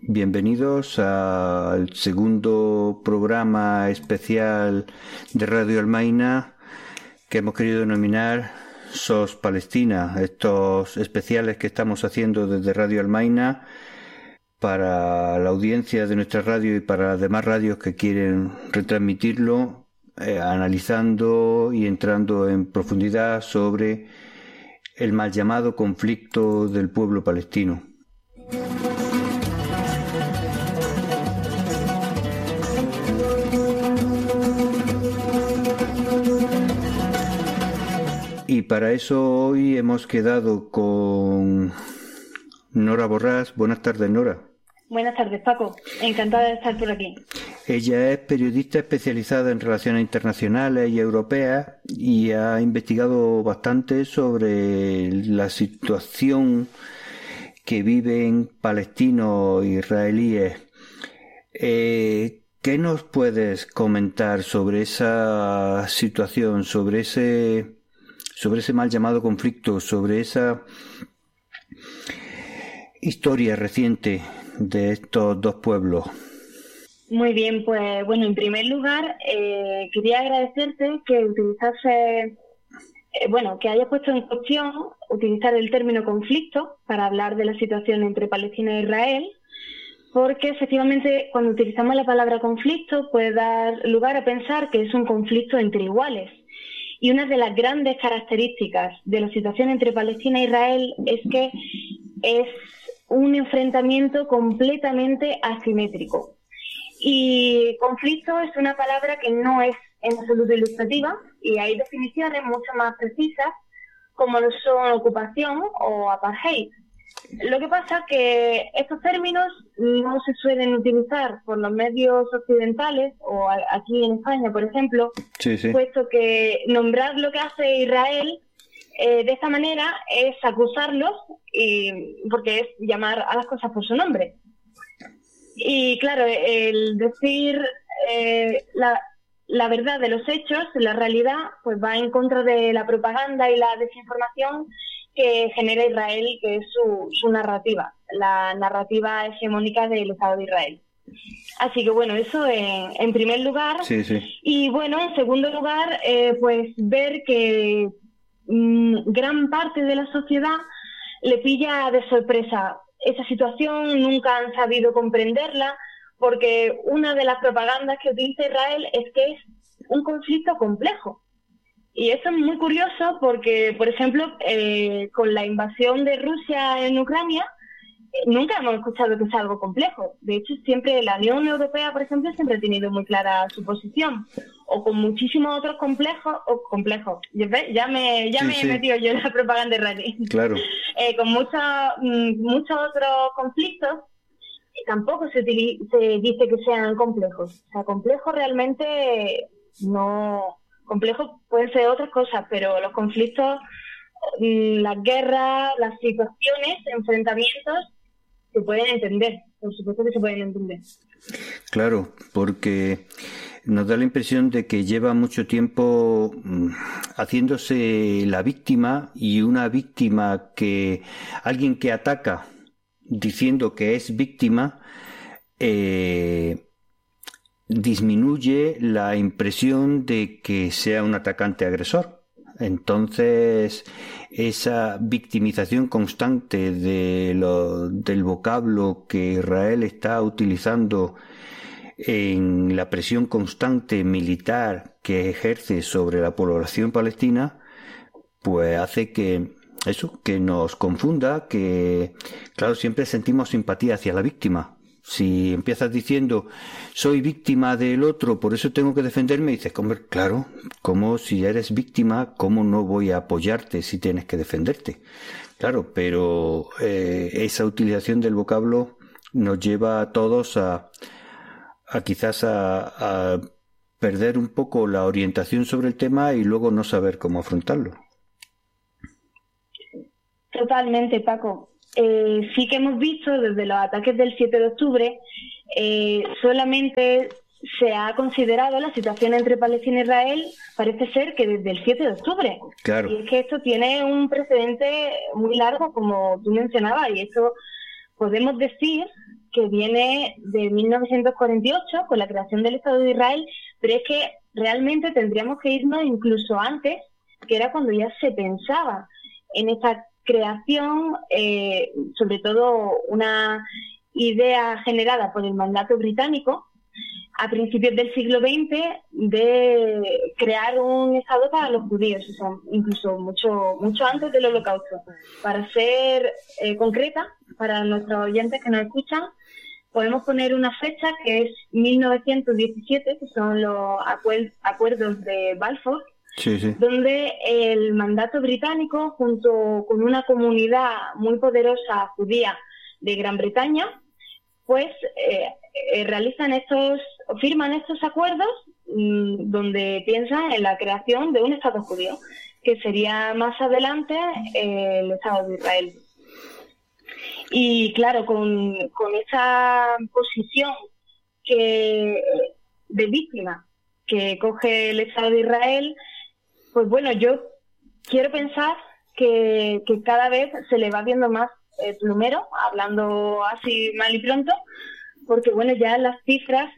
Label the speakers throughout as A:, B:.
A: Bienvenidos al segundo programa especial de Radio Almaina que hemos querido denominar SOS Palestina. Estos especiales que estamos haciendo desde Radio Almaina para la audiencia de nuestra radio y para las demás radios que quieren retransmitirlo, analizando y entrando en profundidad sobre el mal llamado conflicto del pueblo palestino. Y para eso hoy hemos quedado con Nora Borràs. Buenas tardes, Nora.
B: Buenas tardes, Paco. Encantada de estar por aquí.
A: Ella es periodista especializada en relaciones internacionales y europeas y ha investigado bastante sobre la situación que viven palestinos e israelíes. ¿Qué nos puedes comentar sobre esa situación, sobre ese mal llamado conflicto, sobre esa historia reciente de estos dos pueblos?
B: Muy bien, pues bueno, en primer lugar quería agradecerte que utilizase, que hayas puesto en cuestión utilizar el término conflicto para hablar de la situación entre Palestina e Israel, porque efectivamente cuando utilizamos la palabra conflicto puede dar lugar a pensar que es un conflicto entre iguales. Y una de las grandes características de la situación entre Palestina e Israel es que es un enfrentamiento completamente asimétrico. Y conflicto es una palabra que no es en absoluto ilustrativa y hay definiciones mucho más precisas como lo son ocupación o apartheid. Lo que pasa es que estos términos no se suelen utilizar por los medios occidentales o aquí en España, por ejemplo, sí. Puesto que nombrar lo que hace Israel de esta manera es acusarlos, porque es llamar a las cosas por su nombre. Y claro, el decir la verdad de los hechos, la realidad, pues va en contra de la propaganda y la desinformación que genera Israel, que es su narrativa, la narrativa hegemónica del Estado de Israel. Así que bueno, eso en primer lugar. Sí. Y bueno, en segundo lugar, pues ver que gran parte de la sociedad le pilla de sorpresa esa situación, nunca han sabido comprenderla, porque una de las propagandas que utiliza Israel es que es un conflicto complejo. Y eso es muy curioso porque, por ejemplo, con la invasión de Rusia en Ucrania, nunca hemos escuchado que sea algo complejo. De hecho, siempre la Unión Europea, por ejemplo, siempre ha tenido muy clara su posición. O con muchísimos otros complejos. Ya me he metido yo en la propaganda israelí. Claro. Con muchos otros conflictos, tampoco se dice que sean complejos. O sea, complejos realmente no. Complejos pueden ser otras cosas, pero los conflictos, las guerras, las situaciones, enfrentamientos, se pueden entender. Por supuesto que se pueden entender.
A: Claro, porque nos da la impresión de que lleva mucho tiempo haciéndose la víctima, y una víctima alguien que ataca diciendo que es víctima, disminuye la impresión de que sea un atacante agresor. Entonces, esa victimización constante del vocablo que Israel está utilizando en la presión constante militar que ejerce sobre la población palestina, pues hace que nos confunda, que, claro, siempre sentimos simpatía hacia la víctima. Si empiezas diciendo, soy víctima del otro, por eso tengo que defenderme, y dices, claro, ¿cómo si eres víctima, cómo no voy a apoyarte si tienes que defenderte? Claro, pero esa utilización del vocablo nos lleva a todos a quizás a perder un poco la orientación sobre el tema y luego no saber cómo afrontarlo.
B: Totalmente, Paco. Sí que hemos visto desde los ataques del 7 de octubre, solamente se ha considerado la situación entre Palestina e Israel, parece ser que desde el 7 de octubre. Claro. Y es que esto tiene un precedente muy largo, como tú mencionabas, y esto podemos decir que viene de 1948, con la creación del Estado de Israel, pero es que realmente tendríamos que irnos incluso antes, que era cuando ya se pensaba en esta creación, sobre todo una idea generada por el mandato británico a principios del siglo XX de crear un Estado para los judíos, o sea, incluso mucho antes del Holocausto. Para ser concreta, para nuestros oyentes que nos escuchan, podemos poner una fecha que es 1917, que son los acuerdos de Balfour,
A: Sí, sí.
B: donde el mandato británico, junto con una comunidad muy poderosa judía de Gran Bretaña, pues firman estos acuerdos donde piensan en la creación de un Estado judío, que sería más adelante el Estado de Israel. Y claro, con esa posición de víctima que coge el Estado de Israel, pues bueno, yo quiero pensar que cada vez se le va viendo más plumero, hablando así mal y pronto, porque bueno, ya las cifras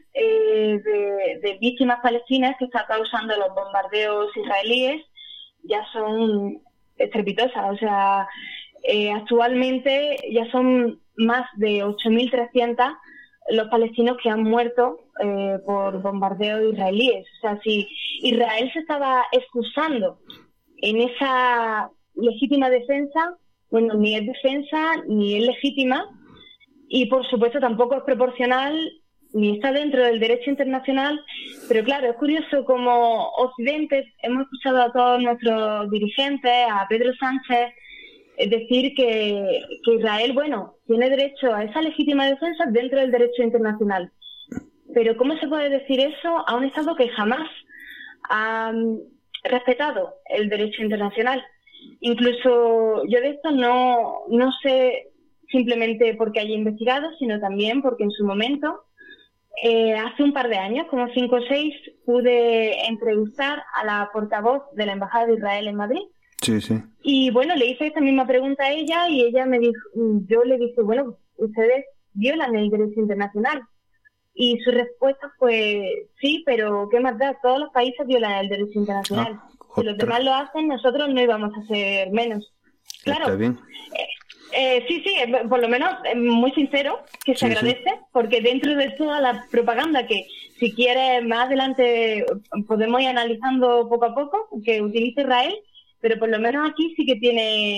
B: de víctimas palestinas que está causando los bombardeos israelíes ya son estrepitosas. O sea, actualmente ya son más de 8.300 los palestinos que han muerto por bombardeos israelíes. O sea, si Israel se estaba excusando en esa legítima defensa, bueno, ni es defensa ni es legítima, y por supuesto tampoco es proporcional ni está dentro del derecho internacional. Pero claro, es curioso como Occidente hemos escuchado a todos nuestros dirigentes, a Pedro Sánchez, decir que Israel, bueno, tiene derecho a esa legítima defensa dentro del derecho internacional. Pero ¿cómo se puede decir eso a un Estado que jamás ha respetado el derecho internacional? Incluso yo de esto no sé simplemente porque haya investigado, sino también porque en su momento, hace un par de años, como 5 o 6, pude entrevistar a la portavoz de la Embajada de Israel en Madrid.
A: Sí, sí.
B: Y bueno, le hice esta misma pregunta a ella y ella me dijo, yo le dije, bueno, ustedes violan el derecho internacional. Y su respuesta fue, sí, pero ¿qué más da? Todos los países violan el derecho internacional. Si los demás lo hacen, nosotros no íbamos a hacer menos. Claro.
A: Está bien.
B: Sí, por lo menos muy sincero, que se agradece, porque dentro de toda la propaganda que, si quieres, más adelante podemos ir analizando poco a poco, que utiliza Israel, pero por lo menos aquí sí que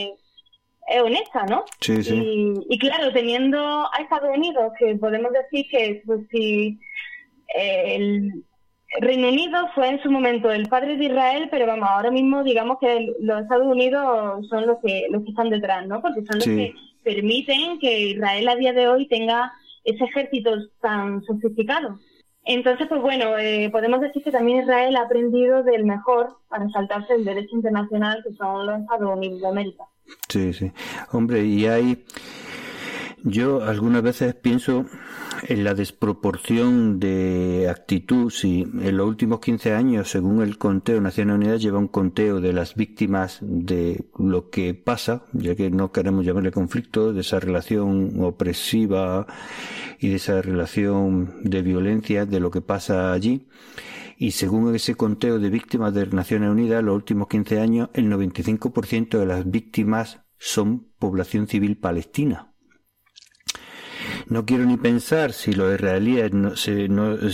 B: es honesta, ¿no?
A: Sí, sí.
B: Y claro, teniendo a Estados Unidos, que podemos decir que pues, si el Reino Unido fue en su momento el padre de Israel, pero vamos, ahora mismo digamos que los Estados Unidos son los que están detrás, ¿no? Porque son los que permiten que Israel a día de hoy tenga ese ejército tan sofisticado. Entonces, pues bueno, podemos decir que también Israel ha aprendido del mejor para saltarse el derecho internacional, que son los Estados Unidos de América.
A: Sí, sí. Hombre, yo algunas veces pienso en la desproporción de actitud. Si en los últimos 15 años, según el conteo, Naciones Unidas lleva un conteo de las víctimas de lo que pasa, ya que no queremos llamarle conflicto, de esa relación opresiva y de esa relación de violencia, de lo que pasa allí. Y según ese conteo de víctimas de Naciones Unidas, en los últimos 15 años, el 95% de las víctimas son población civil palestina. No quiero ni pensar si los israelíes no se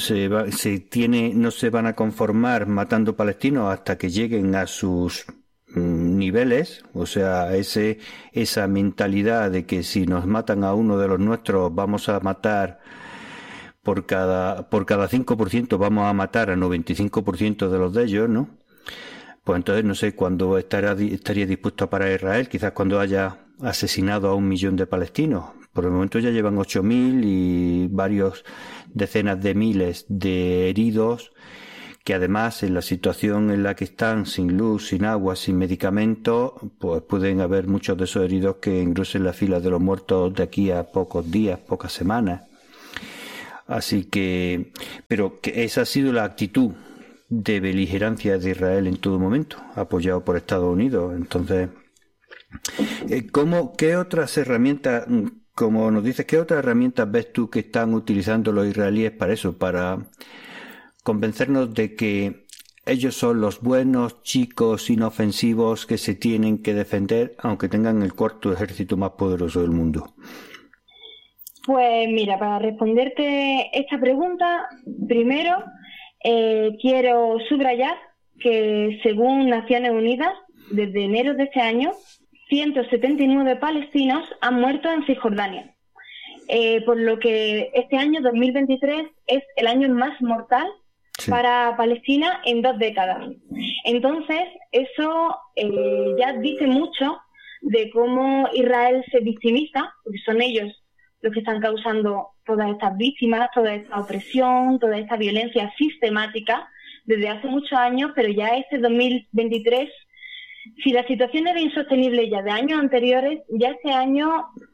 A: van a conformar matando palestinos hasta que lleguen a sus niveles, o sea, esa mentalidad de que si nos matan a uno de los nuestros vamos a matar por cada 5% vamos a matar a 95% de los de ellos, ¿no? Pues entonces no sé cuándo estaría dispuesto a parar Israel, quizás cuando haya asesinado a 1 millón de palestinos. Por el momento ya llevan 8.000 y varios decenas de miles de heridos, que además en la situación en la que están, sin luz, sin agua, sin medicamentos, pues pueden haber muchos de esos heridos que engrosen la fila de los muertos de aquí a pocos días, pocas semanas. Así que, pero que esa ha sido la actitud de beligerancia de Israel en todo momento, apoyado por Estados Unidos. Entonces, ¿qué otras herramientas como nos dices, ¿qué otras herramientas ves tú que están utilizando los israelíes para eso, para convencernos de que ellos son los buenos chicos inofensivos que se tienen que defender, aunque tengan el cuarto ejército más poderoso del mundo?
B: Pues mira, para responderte esta pregunta, primero quiero subrayar que según Naciones Unidas, desde enero de este año, 179 palestinos han muerto en Cisjordania, por lo que este año 2023 es el año más mortal para Palestina en 2 décadas. Entonces, eso ya dice mucho de cómo Israel se victimiza, porque son ellos los que están causando todas estas víctimas, toda esta opresión, toda esta violencia sistemática desde hace muchos años, pero ya este 2023, si la situación era insostenible ya de años anteriores, ya este año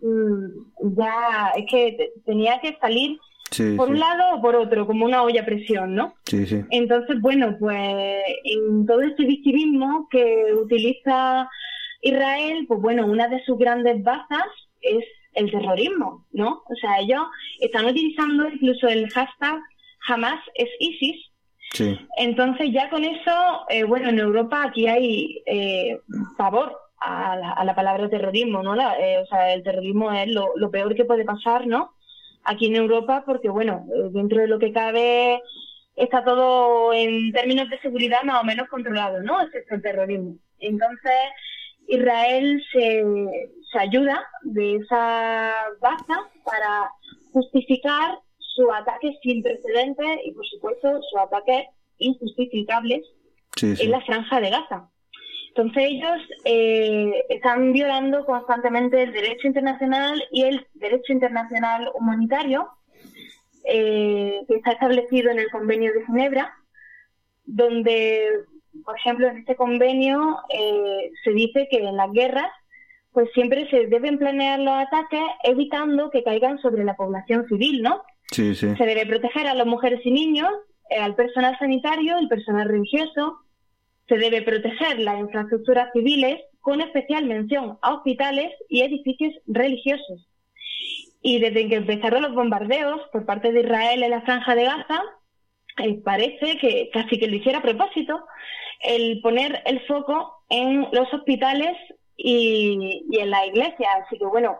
B: ya es que tenía que salir por un lado o por otro, como una olla a presión, ¿no?
A: Sí, sí.
B: Entonces, bueno, pues en todo este victimismo que utiliza Israel, pues bueno, una de sus grandes bazas es el terrorismo, ¿no? O sea, ellos están utilizando incluso el hashtag Hamas es ISIS.
A: Sí.
B: Entonces ya con eso, bueno, en Europa aquí hay pavor a la palabra terrorismo, ¿no? O sea, el terrorismo es lo peor que puede pasar, ¿no? Aquí en Europa, porque bueno, dentro de lo que cabe está todo en términos de seguridad más o menos controlado, ¿no? Excepto el terrorismo. Entonces, Israel se ayuda de esa baza para justificar sus ataques sin precedentes y, por supuesto, sus ataques injustificables en la Franja de Gaza. Entonces ellos están violando constantemente el derecho internacional y el derecho internacional humanitario que está establecido en el Convenio de Ginebra, donde, por ejemplo, en este convenio se dice que en las guerras pues siempre se deben planear los ataques evitando que caigan sobre la población civil, ¿no?
A: Sí, sí.
B: Se debe proteger a las mujeres y niños, al personal sanitario, el personal religioso. Se debe proteger las infraestructuras civiles, con especial mención a hospitales y edificios religiosos. Y desde que empezaron los bombardeos por parte de Israel en la Franja de Gaza, parece que casi que lo hiciera a propósito, el poner el foco en los hospitales y en la iglesia. Así que bueno,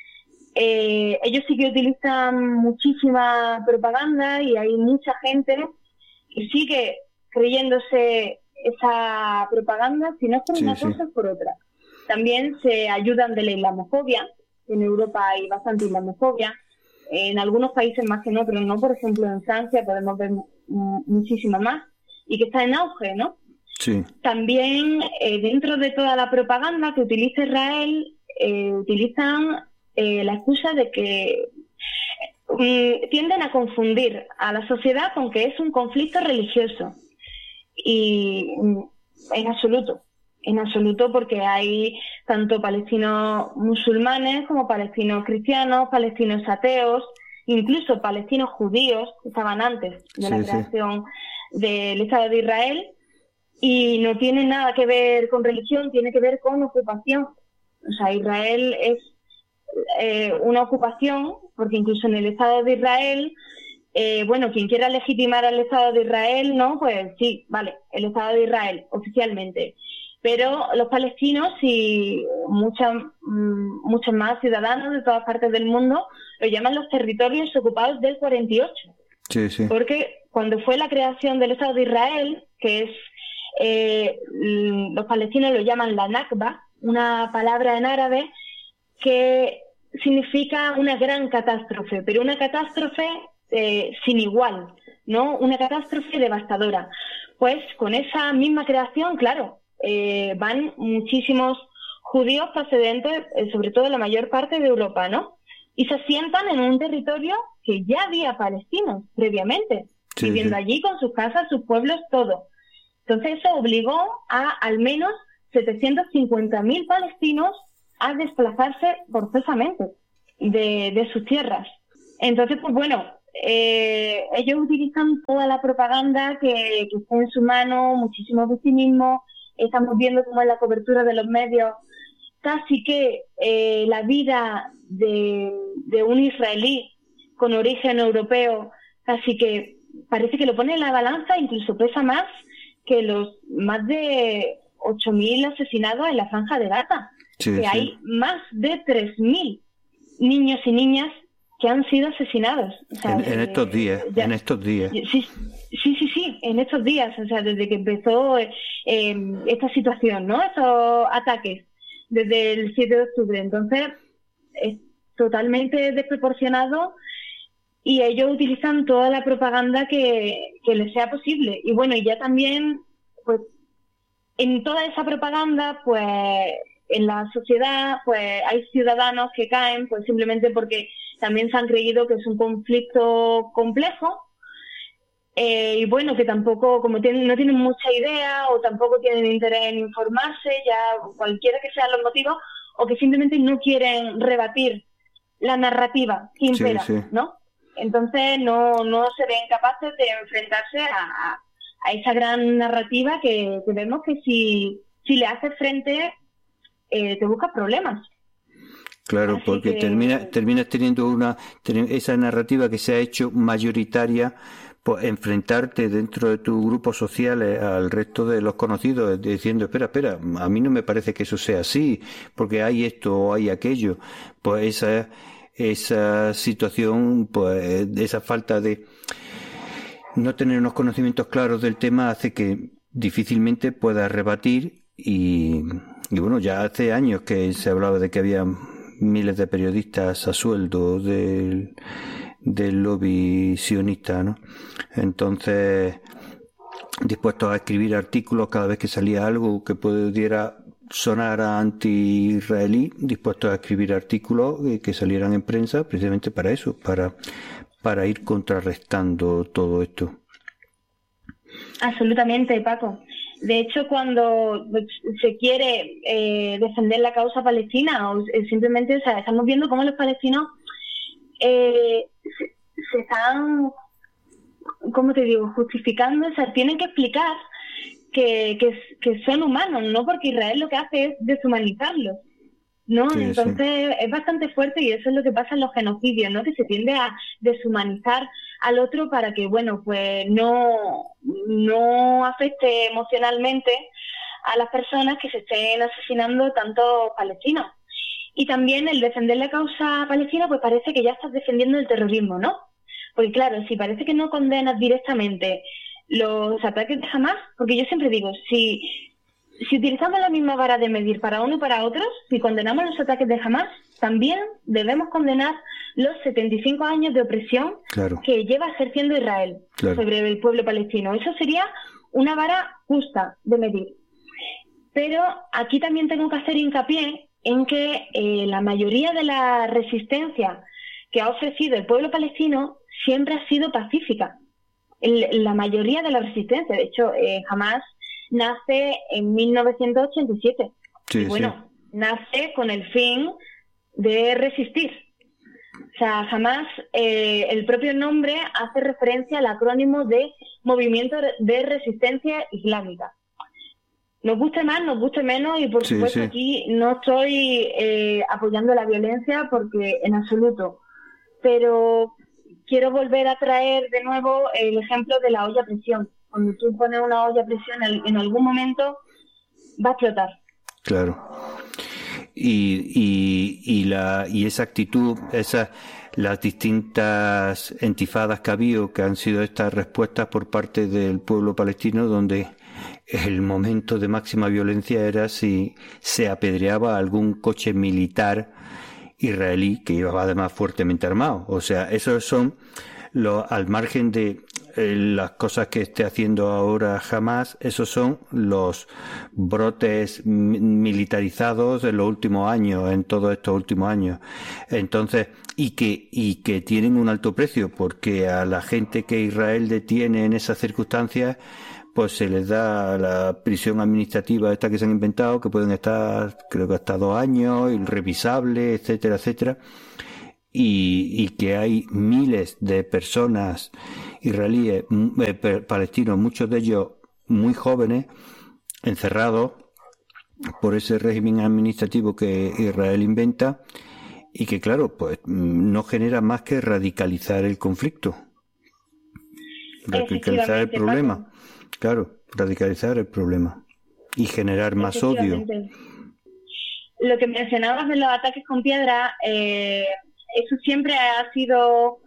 B: ellos sí que utilizan muchísima propaganda y hay mucha gente que sigue creyéndose esa propaganda, si no es por una cosa es por otra. También se ayudan de la islamofobia. En Europa hay bastante islamofobia, en algunos países más que en otros, ¿no? Por ejemplo, en Francia podemos ver muchísima más y que está en auge, ¿no?
A: Sí.
B: También dentro de toda la propaganda que utiliza Israel, utilizan la excusa de que tienden a confundir a la sociedad con que es un conflicto religioso. Y en absoluto, porque hay tanto palestinos musulmanes como palestinos cristianos, palestinos ateos, incluso palestinos judíos que estaban antes de la creación del Estado de Israel, y no tiene nada que ver con religión, tiene que ver con ocupación. O sea, Israel es una ocupación, porque incluso en el Estado de Israel, bueno, quien quiera legitimar al Estado de Israel, ¿no? Pues sí, vale, el Estado de Israel, oficialmente. Pero los palestinos y muchos más ciudadanos de todas partes del mundo lo llaman los territorios ocupados del 48.
A: Sí, sí.
B: Porque cuando fue la creación del Estado de Israel, que es, los palestinos lo llaman la Nakba, una palabra en árabe que significa una gran catástrofe, pero una catástrofe sin igual, ¿no? Una catástrofe devastadora. Pues con esa misma creación, claro, van muchísimos judíos procedentes, sobre todo la mayor parte de Europa, ¿no? Y se asientan en un territorio que ya había palestinos previamente, viviendo allí con sus casas, sus pueblos, todo. Entonces eso obligó a al menos 750.000 palestinos a desplazarse forzosamente de sus tierras. Entonces, pues bueno, ellos utilizan toda la propaganda que está en su mano, muchísimo victimismo. Estamos viendo cómo en la cobertura de los medios casi que la vida de un israelí con origen europeo, casi que parece que lo pone en la balanza, incluso pesa más que los más de 8.000 asesinados en la Franja de Gaza.
A: Sí,
B: que
A: sí.
B: hay más de 3.000 niños y niñas que han sido asesinados. O sea,
A: En estos días, en estos días.
B: Sí, en estos días, o sea, desde que empezó esta situación, ¿no? Estos ataques, desde el 7 de octubre. Entonces, es totalmente desproporcionado y ellos utilizan toda la propaganda que les sea posible. Y bueno, y ya también, pues, en toda esa propaganda, pues, en la sociedad, pues, hay ciudadanos que caen, pues, simplemente porque también se han creído que es un conflicto complejo, y bueno, que tampoco, como no tienen mucha idea o tampoco tienen interés en informarse, ya cualquiera que sean los motivos, o que simplemente no quieren rebatir la narrativa que impera,
A: Sí, sí.
B: ¿no? Entonces no se ven capaces de enfrentarse a esa gran narrativa que vemos que si le haces frente, te buscas problemas.
A: Claro,
B: Así
A: porque
B: que...
A: terminas teniendo esa narrativa que se ha hecho mayoritaria, pues enfrentarte dentro de tu grupo social al resto de los conocidos, diciendo, espera, a mí no me parece que eso sea así, porque hay esto o hay aquello. Pues esa situación, pues esa falta de no tener unos conocimientos claros del tema hace que difícilmente puedas rebatir y bueno, ya hace años que se hablaba de que había miles de periodistas a sueldo del lobby sionista, ¿no? Entonces, dispuestos a escribir artículos cada vez que salía algo que pudiera sonar a anti-israelí, dispuestos a escribir artículos que salieran en prensa precisamente para eso, para ir contrarrestando todo esto.
B: Absolutamente, Paco. De hecho, cuando se quiere defender la causa palestina, o simplemente, o sea, estamos viendo cómo los palestinos se están, ¿cómo te digo?, justificando, o sea, tienen que explicar que son humanos, no porque Israel lo que hace es deshumanizarlos, ¿no?
A: Sí,
B: entonces es bastante fuerte y eso es lo que pasa en los genocidios, ¿no? Que se tiende a deshumanizar al otro para que, bueno, pues no afecte emocionalmente a las personas que se estén asesinando tantos palestinos. Y también el defender la causa palestina, pues parece que ya estás defendiendo el terrorismo, ¿no? Porque claro, si parece que no condenas directamente los ataques de Hamas, porque yo siempre digo, si utilizamos la misma vara de medir para uno y para otros, si condenamos los ataques de Hamas, también debemos condenar los 75 años de opresión que lleva ejerciendo Israel sobre el pueblo palestino. Eso sería una vara justa de medir. Pero aquí también tengo que hacer hincapié en que la mayoría de la resistencia que ha ofrecido el pueblo palestino siempre ha sido pacífica. La mayoría de la resistencia, de hecho, Hamas nace en 1987.
A: Sí,
B: y bueno, nace con el fin de resistir. O sea, Hamas, el propio nombre hace referencia al acrónimo de Movimiento de Resistencia Islámica. Nos guste más, nos guste menos, y por supuesto aquí no estoy apoyando la violencia porque en absoluto. Pero quiero volver a traer de nuevo el ejemplo de la olla a presión. Cuando tú pones una olla a presión, en algún momento va a explotar.
A: Claro. Y esa actitud, las distintas entifadas que ha habido, que han sido estas respuestas por parte del pueblo palestino, donde el momento de máxima violencia era si se apedreaba algún coche militar israelí que iba además fuertemente armado. O sea, esos son al margen de las cosas que esté haciendo ahora Hamas, esos son los brotes militarizados de los últimos años, en todos estos últimos años. Entonces, y que tienen un alto precio, porque a la gente que Israel detiene en esas circunstancias, pues se les da la prisión administrativa esta que se han inventado, que pueden estar, creo que hasta 2 años, irrevisable, etcétera, etcétera. Y que hay miles de personas israelíes, palestinos, muchos de ellos muy jóvenes, encerrados por ese régimen administrativo que Israel inventa y que, claro, pues no genera más que radicalizar el conflicto, radicalizar el problema.
B: Paco.
A: Claro, radicalizar el problema y generar más odio.
B: Lo que mencionabas de los ataques con piedra, eso siempre ha sido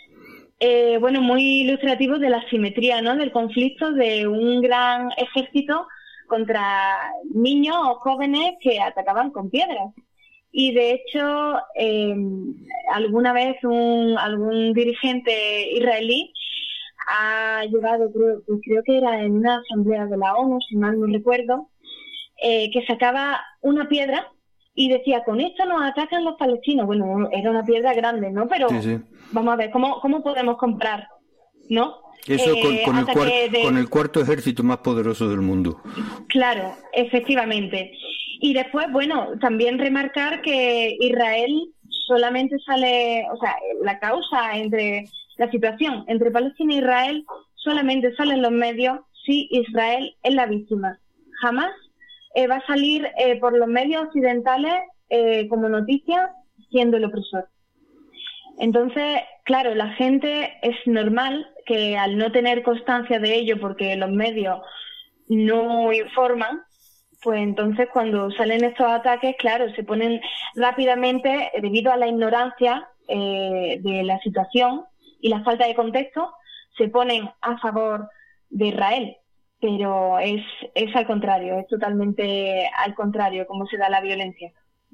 B: muy ilustrativo de la asimetría, ¿no?, del conflicto de un gran ejército contra niños o jóvenes que atacaban con piedras. Y de hecho, alguna vez algún dirigente israelí ha llegado, creo que era en una asamblea de la ONU, si mal no recuerdo, que sacaba una piedra y decía, con esto nos atacan los palestinos. Bueno, era una piedra grande, ¿no? Pero sí. Vamos a ver, ¿cómo podemos comprar, ¿no?
A: Eso con el cuarto ejército más poderoso del mundo.
B: Claro, efectivamente. Y después, bueno, también remarcar que Israel solamente sale, o sea, la causa la situación entre Palestina e Israel solamente sale en los medios si Israel es la víctima. Jamás va a salir por los medios occidentales como noticia siendo el opresor. Entonces, claro, la gente es normal que al no tener constancia de ello porque los medios no informan, pues entonces cuando salen estos ataques, claro, se ponen rápidamente, debido a la ignorancia de la situación y la falta de contexto, se ponen a favor de Israel. Pero es al contrario, es totalmente al contrario cómo se da la violencia.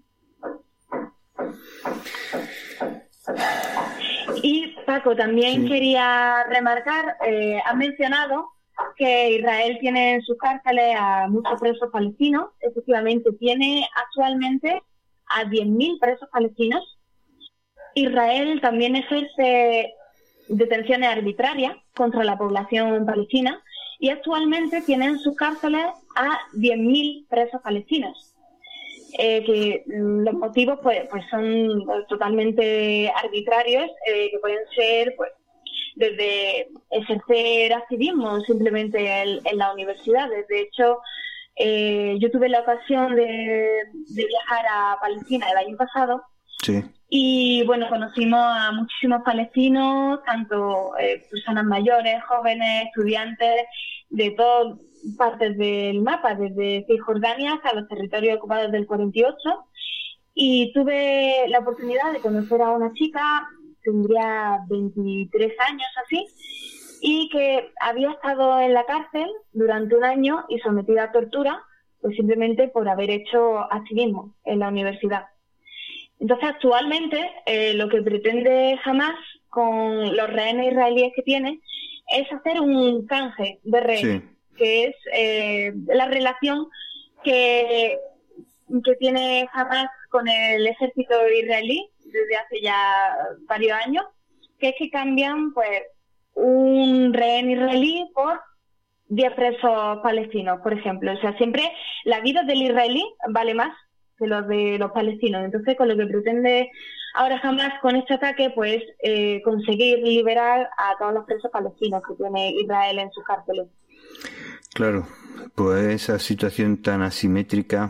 B: Y Paco, también quería remarcar, has mencionado que Israel tiene en sus cárceles a muchos presos palestinos. Efectivamente, tiene actualmente a 10.000 presos palestinos. Israel también ejerce detenciones arbitrarias contra la población palestina y actualmente tiene en sus cárceles a 10.000 presos palestinos. Que los motivos pues son totalmente arbitrarios, que pueden ser pues desde ejercer activismo simplemente en las universidades. De hecho, yo tuve la ocasión de viajar a Palestina el año pasado.
A: Sí.
B: Y bueno, conocimos a muchísimos palestinos, tanto personas mayores, jóvenes, estudiantes, de todas partes del mapa, desde Cisjordania hasta los territorios ocupados del 48. Y tuve la oportunidad de conocer a una chica, tendría 23 años así, y que había estado en la cárcel durante un año y sometida a tortura, pues simplemente por haber hecho activismo en la universidad. Entonces, actualmente, lo que pretende Hamás con los rehenes israelíes que tiene es hacer un canje de rehenes, que es la relación que tiene Hamás con el ejército israelí desde hace ya varios años, que es que cambian pues un rehén israelí por 10 presos palestinos, por ejemplo. O sea, siempre la vida del israelí vale más que los de los palestinos. Entonces, con lo que pretende ahora Hamás con este ataque, pues conseguir liberar a todos los presos palestinos que tiene Israel en sus cárceles.
A: Claro, pues esa situación tan asimétrica.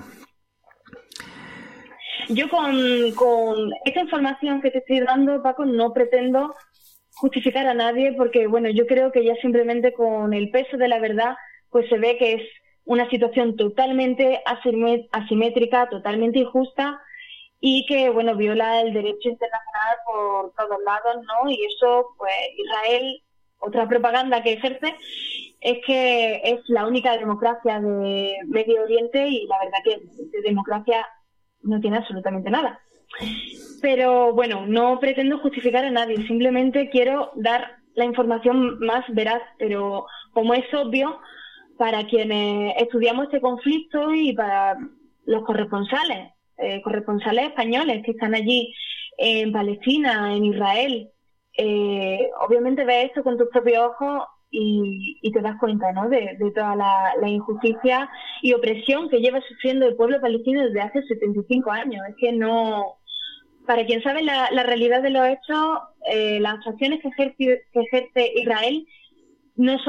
B: Yo con esta información que te estoy dando, Paco, no pretendo justificar a nadie porque, bueno, yo creo que ya simplemente con el peso de la verdad, pues se ve que es una situación totalmente asimétrica, totalmente injusta y que, bueno, viola el derecho internacional por todos lados, ¿no? Y eso, pues, Israel, otra propaganda que ejerce, es que es la única democracia de Medio Oriente y la verdad que de democracia no tiene absolutamente nada. Pero, bueno, no pretendo justificar a nadie, simplemente quiero dar la información más veraz, pero como es obvio, para quienes estudiamos este conflicto y para los corresponsales españoles que están allí en Palestina, en Israel, obviamente ves esto con tus propios ojos y te das cuenta, ¿no?, de toda la injusticia y opresión que lleva sufriendo el pueblo palestino desde hace 75 años. Es que no... Para quien sabe la realidad de los hechos, las acciones que ejerce Israel no son